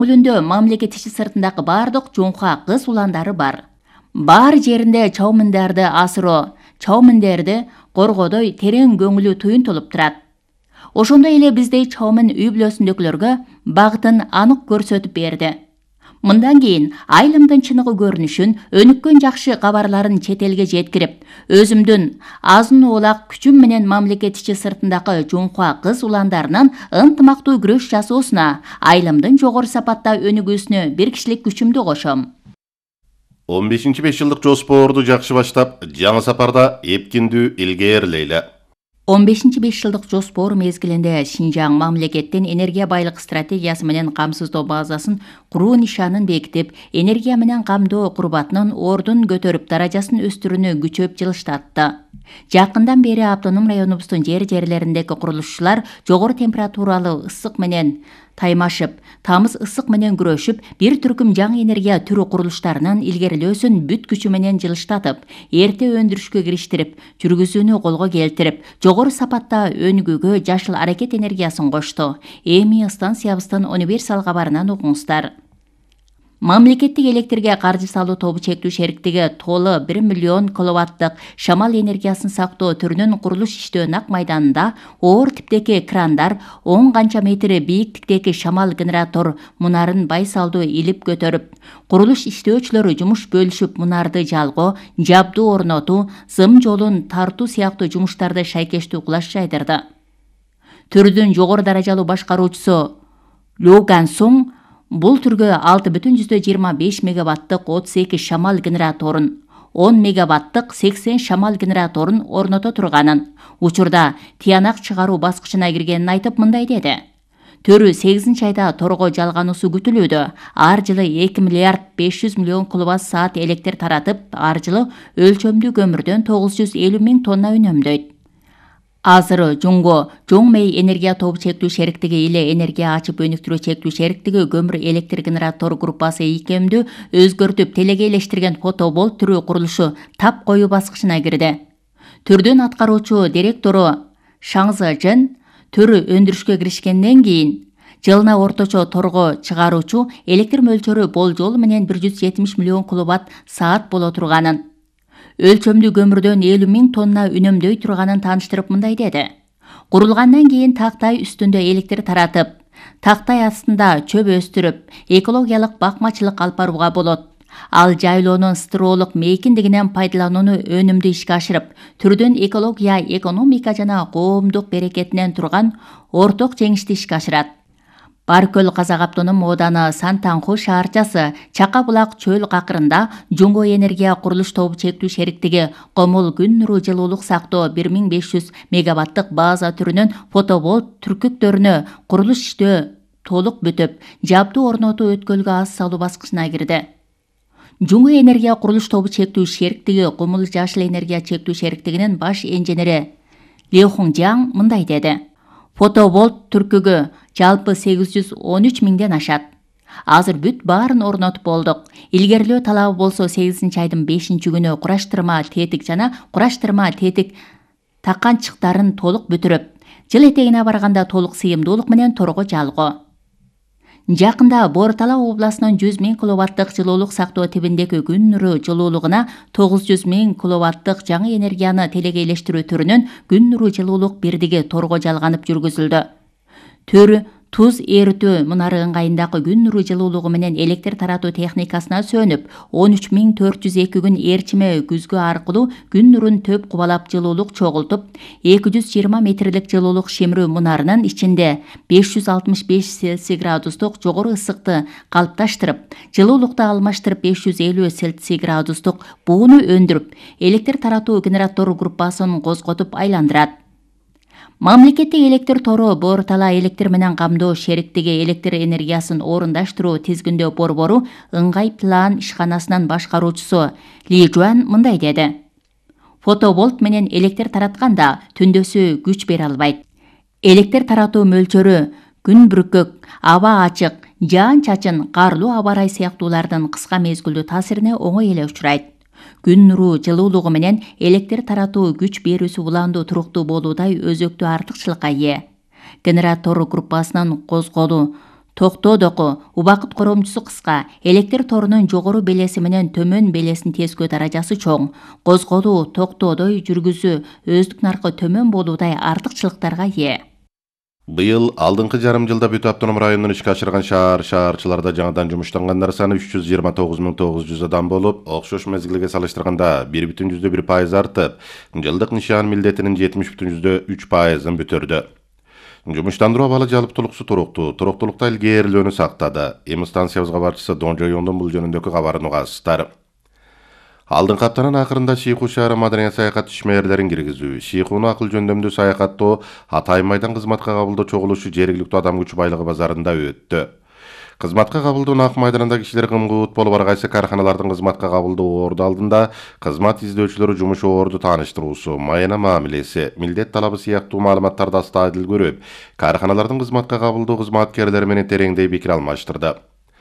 Көңүлүндө мамлекет ичи сыртындагы бардык жоңка кыз уландары бар. Бар жеринде чоумундарды асыроо, чоумундерди коргодой терең көңүлү туюнтулуп турат. Ошондой эле биздей чоумун үй бүлөсүндөгүлөргө багытын анык көрсөтүп берди. Мындан кийин айылымдын чыныгы көрүнүшүн, өнүккөн жакшы кабарларын чет элге жеткирип, өзүмдүн азын оолак күчүм менен мамлекет ичи сыртындагы жоңка кыз уландарынан ынтымактуу күрөш жасоосуна, айылымдын жогору сапатта өнүгүүсүнө бир кишилик күчүмдү кошом. 15-5 жылдык жоспорду жакшы баштап, жаңы сапарда эпкиндүү илгээрлейле. 15-5 жылдык жоспор мезгилинде Шинжаң мамлекеттин энергия байлык стратегиясы менен камсыздоо базасын куруу нишанын бекитип, энергия менен камдоо курбатынын ордун көтөрүп, даражасын өстүрүүнү күчөп жылыштатты. Жакындан бери автоном районубуздун жерлериндеги курулушчулар жогору температуралуу ысык менен таймашып, тамыз ысык менен күрөшүп, бир түркүм жаңы энергия түрү курулуштарынын илгерилөөсүн бүт күчү менен жылыштатып, эрте өндүрүшкө кириштирип, жүргүзүүнү колго келтирип, жогору сапатта өнүгүүгө жашыл аракет энергиясын кошту. Эми станциябыздын универсал кабарынан угуңуздар. Мамлекеттик электрге каржы салуу тобу чектүү шериктиги толы 1 миллион киловаттык шамал энергиясын сактоо түрүнүн курулуш иштөө нак майданында оор типтеги крандар, 10 канча метр бийиктиктеги шамал генератор мунарын байсалдуу илип көтөрүп, курулуш иштөөчүлөрү жумуш бөлүшүп мунарды жалгоо, жабдуу орнотуу, зым жолун тартуу сыяктуу жумуштарды шайкештүү кылаш жайдырды. Түрдүн жогору даражалуу башкаруучусу Лю Гансун бул түргө 6,25 мегаваттык 32 шамал генераторун, 10 мегаваттык 80 шамал генераторун орното турганын, учурда тиянак чыгаруу баскычына киргенин айтып, мындай деди. Төрү 8-айда торго жалгануусу күтүлүүдө. Ар жылы 2 миллиард 500 миллион киловатт-саат электр таратып, ар жылы өлчөмдүү көмүрдөн 950 миң тонна үнөмдөйт. Азыр Жунго Жоңмей энергия тобу чектүү шериктиги эле энергия ачып өнүктүрүү чектүү шериктиги көмүр электр генератор группасы ийкемдүү өзгөртүп телегейлештирген фотоболт түрү курулушу тап коюу баскычына кирди. Түрдүн аткаруучу директору Шаң Зежен түрү өндүрүшкө киришкенден кийин жылына орточо торго чыгаруучу электр мөлчөрү болжол менен 170 миллион киловатт-саат боло турганын, өлчөмдүү көмүрдөн 50 миң тонна үнөмдөй турганын тааныштырып, мындай деди. Курулгандан кийин тактай үстүндө электр таратып, тактай астында чөп өстүрүп, экологиялык бакмачылык алып барууга болот. Ал жайлоонун строолук мейкиндигинен пайдаланууну өнүмдүү ишке ашырып, түрдүн экология, экономика жана коомдук берекетинен турган орток жеңишти ишке ашырат. Баркөл Казак автоном ооданы Сантанху шаарчасы Чака булак чөл какырында Жунго энергия курулуш тобу чектүү шериктиги Комул күн нуру жылуулук сактоо 1500 мегаваттык база түрүнүн фотоболт түркүктөрүнө курулуш иштөө толук бүтүп, жабдуу орнотуу өткөлгө аз салуу баскычына кирди. Жунго энергия курулуш тобу чектүү шериктиги Комул жашыл энергия чектүү шериктигинин баш инженери Ли Хунжаң мындай деди. Фотоболт түркүгү жалпы 813 миңден ашат. Азыр бүт баарын орнотуп болдук. Илгерилөө талабы болсо 8-айдын 5-күнү кураштырма тетик жана кураштырма тетик таканчыктарын толук бүтүрүп, жыл этегине барганда толук сыйымдуулук менен торго жалгоо. Жакында Бор-Тала областынын 100 миң киловаттык жылуулук сактоо тибиндеги күн нуру жылуулугуна 900 миң киловаттык жаңы энергияны телегейлештирүү түрүнүн күн нуру жылуулук бирдиги торго жалганып жүргүзүлдү. Төрү туз эритүү мунары ыңгайындагы күн нуру жылуулугу менен электр таратуу техникасына сөнүп, 13402 күн эрчиме күзгү аркылуу күн нурун төп кубалап жылуулук чогултуп, 220 метрлик жылуулук шимирүү мунарынын ичинде 565 Цельсий градустук жогору ысыкты калыпташтырып, жылуулукту алмаштырып 550 Цельсий градустук бууну өндүрүп, электр таратуу генератор группасын козготуп айландырат. Мамлекеттик электр тору Бор-Тала электр менен камдоо шериктиги электр энергиясын орундаштыруу тизгиндөө борбору ыңгай план ишканасынын башкаруучусу Ли Жуан мындай деди. Фотоболт менен электр таратканда түндөсү күч бере албайт. Электр таратуу мөлчөрү күн бүркөк, аба ачык, жаан-чачын, карлуу аба ырайы сыяктуулардын кыска мезгилдүү таасирине оңой эле учурайт. Күн нуру жылуулугу менен электр таратуу күч берүүсү улаандуу туруктуу болуудай өзөктүү артыкчылыкка ээ. Генератор группасынын козголуу Токтоодогу убакыт коромчусу кыска, электр торунун жогору белеси менен төмөн белесинин тескөө даражасы чоң. Козголуу, токтоодой жүргүзүү өздүк наркы төмөн болуудай артыкчылыктарга ээ. Быйыл алдыңкы жарым жылда бүт автоном районун ишке ашырган шаарчыларда жаңадан жумуштангандар саны 329.900 адам болуп, окшош мезгилге салыштырганда 1,1% артып, жылдык нишан милдетинин 70,3%ын бүтүрдү. Жумуштандыруу абалы жалпылыксу туруктуулукта илгээрилөөнү сактады. Эми станциябызга барчысы Дон Жоюндун бул жөнүндөгү кабарын угасыздар. Алдыңкы аптанын акырында Шийху шаары маданий саякат ишмерлерин киргизүү, Шийхуну акыл жөндөмдүү саякаттоо, Атай майдан кызматка кабылдоо чогулушу жергиликтүү адам күчү байлыгы базарында өттү. Кызматка кабылдоонун ак майданында кишилер кымгуут болуп, ар кайсы карханалардын кызматка кабылдоо орду алдында кызмат издөөчүлөрү жумуш орду тааныштыруусу, майына мамилеси, милдет талабы сыяктуу маалыматтарды астайдыл көрүп, карханалардын кызматка кабылдоо кызматкерлери менен тереңдей пикир алмаштырды.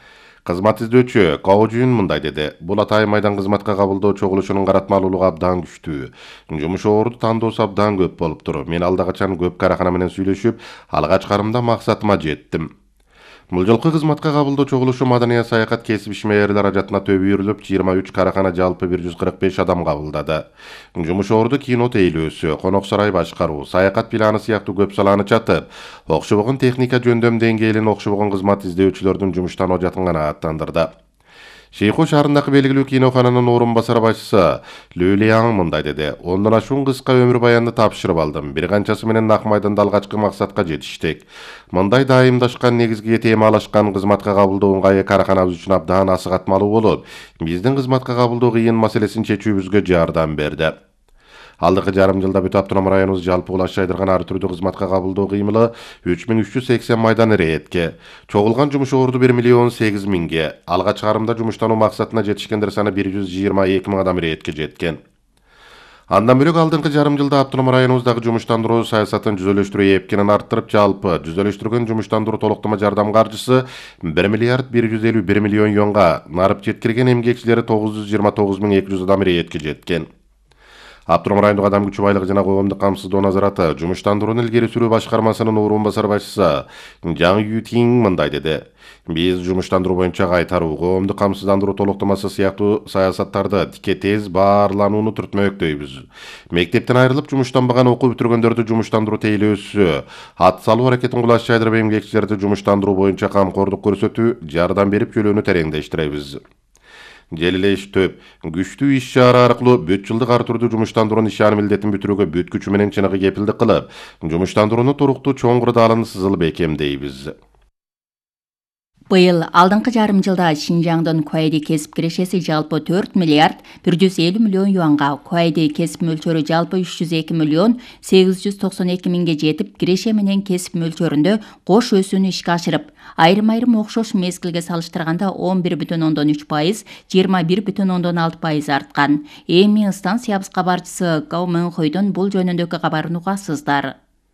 Кызмат издөөчү Каожун мындай деди: "Бул Атай майдан кызматка кабылдоо чогулушунун каратмалуулугу абдан күчтүү. Жумуш орду тандоосу абдан көп болуптур. Мен алда качан көп карахана менен сүйлөшүп, алгач карымда максатыма жеттим." Бул жолку кызматка кабылдоо чогулушу маданий саякат кесип ишмерлер ажатына төбүрүлүп, 23 карахана жалпы 145 адам кабылдады. Жумуш орду кино тейлөөсү, конок сарай башкаруу, саякат планы сыяктуу көп саланы чатып, окшобогон техника жөндөм деңгээлин окшобогон кызмат издөөчүлөрдүн жумуштан ажатын канааттандырды. Шейху шаарындагы белгилүү кинохананын орун басары башчысы Лүлияң мындай деди: "Ондон ашуун кыска өмүр баянды тапшырып алдым. Бир канчасы менен ак майданда алгачкы максатка жетиштик. Мындай дайымдашкан негизги темалашкан кызматка кабылдоо ыңгайы караханабыз үчүн абдан асыгатмалуу болуп, биздин кызматка кабылдоо кыйын маселесин чечүүбүзгө жардам берди. Алдыңкы жарым жылда бүт автоном районубуз жалпы улаш жайдырган ар түрдүү кызматка кабылдоо кыймылы 3380 майдан иретке, чогулган жумуш орду 1.008.000ге, алгач карымда жумуштануу максатына жетишкендер саны 122 000 адам иретке жеткен. Андан бөлөк алдыңкы жарым жылда автоном районубуздагы жумуштандыруу саясатын жүзөлөштүрүү эпкенин арттырып, жалпы жүзөлөштүргөн жумуштандыруу толуктама жардам каржысы 1 миллиард 151 миллион юанга, нарып жеткирген эмгекчилери 929.200 адам иретке жеткен. Автоном райондук адам күчү байлыгы жана коомдук камсыздоо назараты жумуштандырууну илгери сүрүү башкармасынын орун басары башчысы Жаң Ютинг мындай деди: "Биз жумуштандыруу боюнча кайтаруу, коомдук камсыздандыруу толуктамасы сыяктуу саясаттарды тике тез баарланууну түртмөктөйбүз. Мектептен айрылып жумуштанбаган окуу бүтүргөндөрдү жумуштандыруу тейлөөсү, ат салуу аракетин кулаш жайдырып эмгекчилерди жумуштандыруу боюнча камкордук көрсөтүү, жардам берип жөлөөнү тереңдештиребиз. Желилеш төп, күчтүү иш-чара аркылуу бүт жылдык ар түрдүү жумуштандыруу нишан милдетин бүтүрүүгө бүт күчү менен чыныгы кепилдик кылып, жумуштандырууну туруктуу чоң кырдаалын сызылып бекемдейбиз." Быйыл алдыңкы жарым жылда Шинжаңдын Куайди кесип кирешеси жалпы 4 миллиард 150 миллион юанга, Куайди кесип мөлчөрү жалпы 302 миллион 892 миңге жетип, киреше менен кесип мөлчөрүндө кош өсүүнү ишке ашырып, айрым окшош мезгилге салыштырганда 11,3%, 21,6% арткан. Эми станциябызга барчысы Гау Мөнхөйдөн бул жөнүндөгү кабарын угасыздар.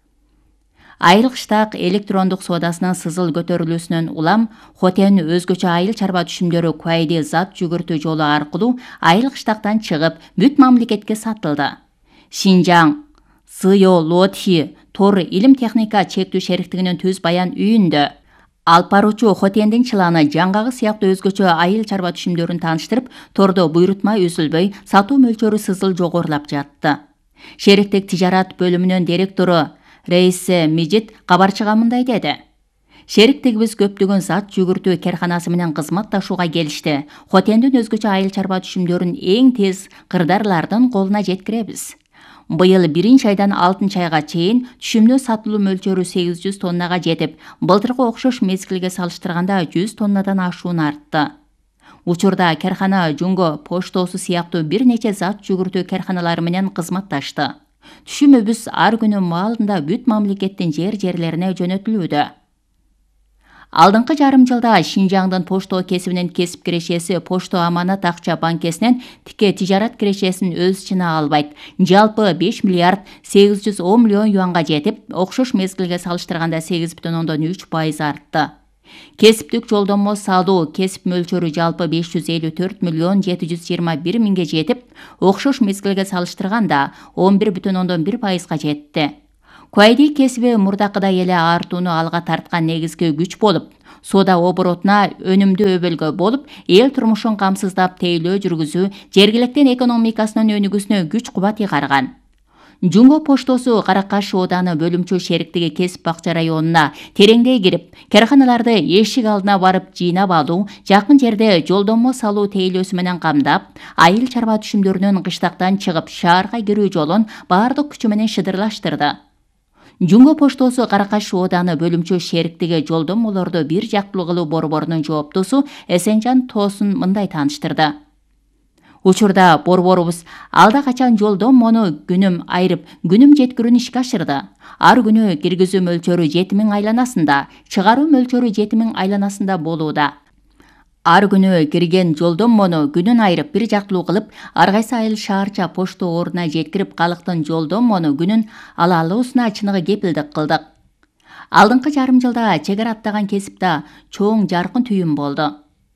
Айрык штак электрондук соодасынын сызыл көтөрүлүүсүнөн улам Хотен өзгөчө айыл чарба түшүмдөрү Куайди зат жүгүртүү жолу аркылуу айрык штактан чыгып, бүт мамлекетке сатылды. Шинжаң Сыйо Лотхи Тор илим техника чектүү шериктигинин түз баян үйүндө алып баруучу Хотендин чыланы жаңгагы сыяктуу өзгөчө айыл чарба түшүмдөрүн тааныштырып, тордо буйрутма үзүлбөй, сатуу мөлчөрү сызыл жогорулап жатты. Шериктик тижарат бөлүмүнүн директору Рейсе Мижит кабарчыга мындай деди: "Шериктигибиз көптөгөн зат жүгүртүү керканасы менен кызматташууга келишти. Хотендин өзгөчө айыл чарба түшүмдөрүн эң тез кырдарлардын колуна жеткиребиз. Быйыл 1 айдан 6 айга чейин түшүмдүн сатылуу мөлчөрү 800 тоннага жетип, былтыркы окшош мезгилге салыштырганда 100 тоннадан ашуун артты. Учурда керкана Жунго поштосу сыяктуу бир нече зат жүгүртүү керканалары менен кызматташты. Түшүмүбүз ар күнү маалында бүт мамлекеттин жерлерине жөнөтүлүүдө." Алдыңкы жарым жылда Шинжаңдын пошто кесибинин кесип кирешеси Пошто Аманат акча банкесинен тике тижарат кирешесин өз ичине албайт. Жалпы 5 миллиард 810 миллион юанга жетип, окшош мезгилге салыштырганда 8,3% артты. Кесиптик жолдомо салуу кесип мөлчөрү жалпы 554 миллион 721 миңге жетип, окшош мезгилге салыштырганда 11,1%га жетти. Куайди кесиби мурдакыдай эле артууну алга тарткан негизги күч болуп, соода оборотуна өнүмдүү өбөлгө болуп, эл турмушун камсыздап тейлөө жүргүзүү, жергиликтин экономикасынын өнүгүүсүнө күч кубат ыйгарган. Жумго поштосу Каракаш ооданы бөлүмчө шериктиги Кесип бакча районуна тереңдей кирип, караханаларды эшик алдына барып жыйнап алуу, жакын жерде жолдомо салуу тейлөөсү менен камдап, айыл чарба түшүмдөрүнүн кыштактан чыгып шаарга кирүү жолун баардык күчү менен шыдырлаштырды. Жумго поштосу Каракаш ооданы бөлүмчө шериктиги жолдомолорду бир жактылуу кылуу борборунун жооптосу Эсенжан Тоосын мындай тааныштырды. Учурда борборубуз алда качан жолдомону күнүм айрып, күнүм жеткирүүнү ишке ашырды. Ар күнү киргизүү мөлчөрү 7000 айланасында, чыгаруу мөлчөрү 7000 айланасында болууда. Ар күнү кирген жолдомону күнүн айрып бир жактылуу кылып, ар кайсы айыл шаарча пошто ордуна жеткирип, калктын жолдомону күнүн ала алуусуна чыныгы кепилдик кылдык. Алдыңкы жарым жылда чек ара аттаган кесипте чоң жаркын түйүн болду.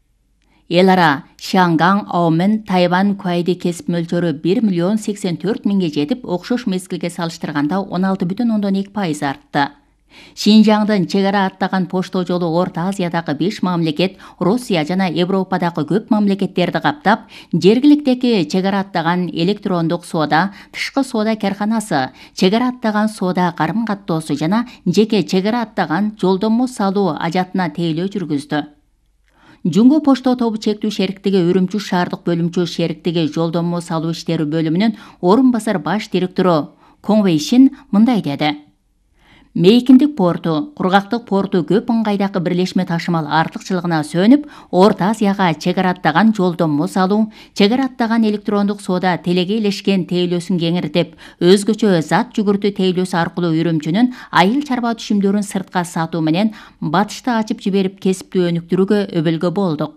Эл ара Шанган, Аомен, Тайвань куайды кесип мөлчөрү 1 миллион 84 миңге жетип, окшош мезгилге салыштырганда 16,2% артты. Шинжаңдын чек ара аттаган пошто жолу Орто Азиядагы 5 мамлекет, Россия жана Европадагы көп мамлекеттерди каптап, жергиликтеги чек ара аттаган электрондук соода, тышкы соода карканасы, чек ара аттаган соода карым-каттоосу жана жеке чек ара аттаган жолдомо салуу ажатына тейлөө жүргүздү. Жумго пошто тобу чектүү шериктиги Үрүмчү шаардык бөлүмчө шериктиги жолдомо салуу иштери бөлүмүнүн орун басар баш директору Кong Вейшин мындай деди. Мейкиндик порту, кургактык порту көп ыңгайдагы бирлешме ташымал артыкчылыгына сөнүп, Орто Азияга чек ара аттаган жолдомо салуу, чек ара аттаган электрондук соода телеге илешкен тейлөөсүн кеңиртип, өзгөчө зат жүгүртүү тейлөөсү аркылуу Үрүмчүнүн айыл чарба түшүмдөрүн сыртка сатуу менен батышта ачып жиберип кесипти өнүктүрүүгө өбөлгө болдук.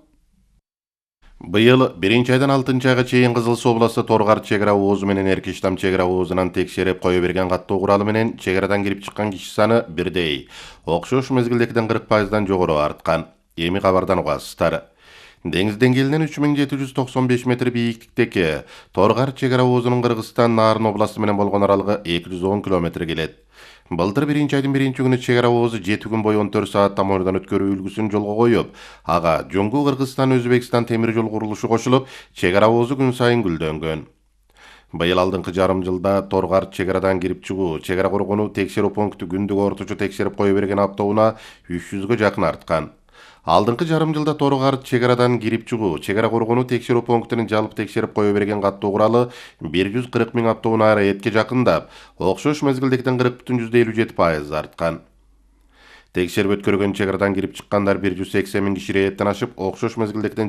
Быйыл 1-айдан 6-айга чейин Кызыл Суу областы Торгар чек ара оозу менен Эркиштам чек ара оозунан текшерип кое берген каттоо куралы менен чек арадан кирип чыккан киши саны бирдей. Окшош мезгилдегиден 40%дан жогору арткан. Эми кабардан угасыздар. Деңиз деңгээлинен 3795 метр бийиктиктеги Торгар чек ара оозунун Кыргызстан Нарын областы менен болгон аралыгы 210 км келет. Былтыр 1-айдын 1-күнү чек ара оозу 7 күн бою 14 саат тамырдан өткөрүү үлгүсүн жолго коюп, ага Жоңгу Кыргызстан Өзбекстан темир жол курулушу кошулуп, чек ара оозу күн сайын гүлдөнгөн. Быйыл алдыңкы жарым жылда Торгар чек арадан кирип чыгуу, чек ара коргонуу текшерүү пункту күндүк орточо текшерип кое берген аптоуна 300гө жакын арткан. Алдыңкы жарым жылда Торгар чек арадан кирип чыгуу, чек ара коргонуу текшерүү пунктунун жалпы текшерип кое берген каттоо куралы 140 миң аптоуна аретке жакындап, окшош мезгилдегиден 40,57% арткан. Текшерип өткөргөн чек арадан кирип чыккандар 180 миң киши реттен ашып, окшош мезгилдегиден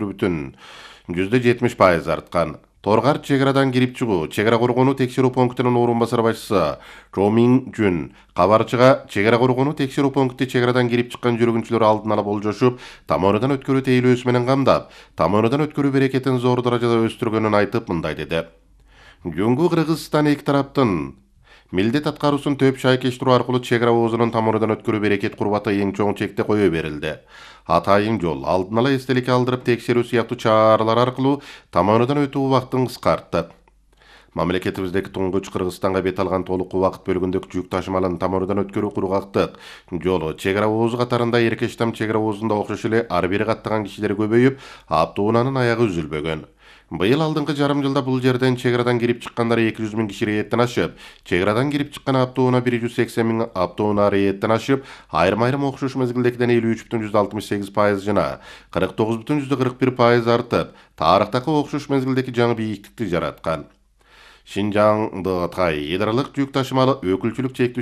71,70% арткан. Торгар чек арадан кирип чыгуу, чек ара коргонуу текшерүү пунктунун орун басар башчысы Чо Мин Жун кабарчыга чек ара коргонуу текшерүү пункту чек арадан кирип чыккан жүргүнчүлөр алдын ала болжошуп, тамырдан өткөрүү тейлөөсү менен камдап, тамырдан өткөрүү берекетин зор даражада өстүргөнүн айтып мындай деди. Жөнгү Кыргызстан эки тараптын милдет аткаруусун төп шайкештирүү аркылуу чек ара оозунун тамырдан өткөрүү берекет курбаты эң чоң чекте кое берилди. Атайын жол, алдын ала эстелик алдырып текшерүү сыяктуу чаралар аркылуу тамырдан өтүү убактын кыскартты. Мамлекетибиздеги туңгуч Кыргызстанга бет алган толук убакыт бөлүгүндөгү жүк ташымалын тамырдан өткөрүү кургактык жолу чек ара оозу катарында Эркиштам чек ара оозунда окшош эле ар бири каттаган кишилер көбөйүп, аптоунанын аягы үзүлбөгөн. Быйыл алдыңкы жарым жылда бул жерден чек арадан кирип чыккандар 200 миң киши реттен ашып, чек арадан кирип чыккан аптоуна 180 миң аптоуна реттен ашып, айрым-айрым окшош мезгилдегиден 53,68% жана 49,41% артып, тарыхтагы окшош мезгилдеги жаңы бийиктикти жараткан. Шинжаңдагы тай ыйдарылык жүк ташымалы өкүлчүлүк чектүү